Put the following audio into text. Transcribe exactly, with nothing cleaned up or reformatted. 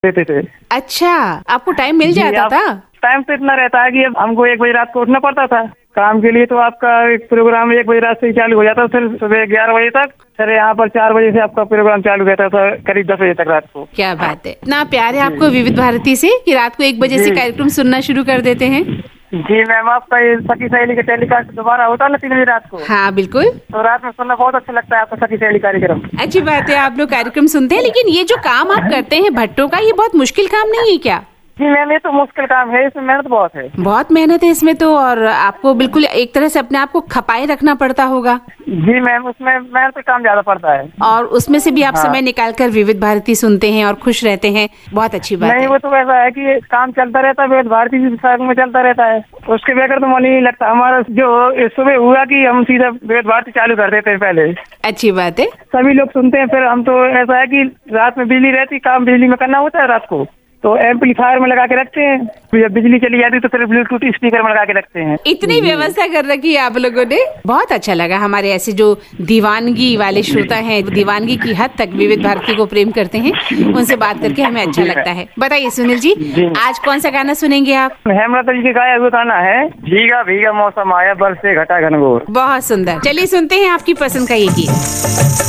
देते थे। अच्छा, आपको टाइम मिल जाता था? टाइम तो इतना रहता है कि अब हमको एक बजे रात को उठना पड़ता था काम के लिए, तो आपका एक प्रोग्राम एक बजे रात से ही चालू हो जाता था, फिर सुबह ग्यारह बजे तक, फिर यहाँ पर चार बजे से आपका प्रोग्राम चालू रहता था करीब दस बजे तक रात को। क्या बात है, इतना प्यार है आपको विविध भारती से कि रात को एक बजे से कार्यक्रम सुनना शुरू कर देते हैं। जी मैम, आपका ये सखी सहेली का टेलीकास्ट दोबारा होता है ना तीन बजे रात को? हाँ बिल्कुल। तो रात में सुनना बहुत अच्छा लगता है आपका सखी सहेली कार्यक्रम। अच्छी बात है, आप लोग कार्यक्रम सुनते हैं, लेकिन ये जो काम आप करते हैं भट्टों का, ये बहुत मुश्किल काम नहीं है क्या? जी मैम, ये तो मुश्किल काम है, इसमें मेहनत बहुत है। बहुत मेहनत है इसमें तो, और आपको बिल्कुल एक तरह से अपने आप को खपाए रखना पड़ता होगा। जी मैम, उसमें मेहनत का काम ज्यादा पड़ता है। और उसमें से भी आप हाँ। समय निकाल कर विविध भारती सुनते हैं और खुश रहते हैं, बहुत अच्छी बात नहीं, है। वो तो ऐसा है कि काम चलता रहता है, विविध भारती भी साथ में चलता रहता है, उसके बगैर तो मन ही नहीं लगता। हमारा जो सुबह हुआ कि हम सीधा विविध भारती चालू कर देते हैं पहले। अच्छी बात है। सभी लोग सुनते हैं, फिर हम तो ऐसा है कि रात में बिजली रहती, काम बिजली में करना होता है रात को, तो एम्पलीफायर में लगा के रखते हैं, जब बिजली चली जाती तो फिर ब्लूटूथ स्पीकर में लगा के रखते हैं। इतनी व्यवस्था कर रखी है आप लोगों ने, बहुत अच्छा लगा। हमारे ऐसे जो दीवानगी वाले श्रोता हैं, दीवानगी की हद तक विविध भारती को प्रेम करते हैं, उनसे बात करके हमें अच्छा लगता है। बताइए सुनील जी, आज कौन सा गाना सुनेंगे आप? हेमलता जी के गाया हुआ गाना है, भीगा भीगा मौसम आया बरसे घटा घनघोर। बहुत सुंदर, चलिए सुनते हैं आपकी पसंद का ये गीत।